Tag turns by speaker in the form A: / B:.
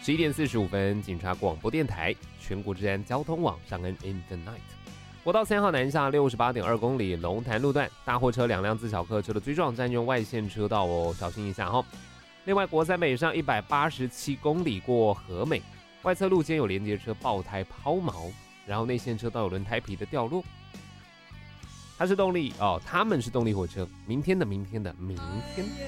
A: 11点45分，警察广播电台全国治安交通网上恩 in the night。国道3号南下68.2公里龙潭路段，大货车2辆自小客车的追撞，占用外线车道哦，小心一下哈。另外，国3北上187公里过和美，外侧路肩有连接车爆胎抛锚，然后内线车道有轮胎皮的掉落。它是动力哦，他们是动力火车，明天的明天。